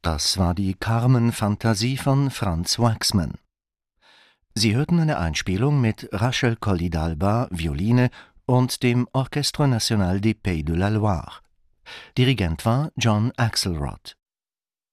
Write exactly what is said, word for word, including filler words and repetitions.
Das war die Carmen-Fantasie von Franz Waxman. Sie hörten eine Einspielung mit Rachel Colli d'Alba, Violine, und dem Orchestre National des Pays de la Loire. Dirigent war John Axelrod.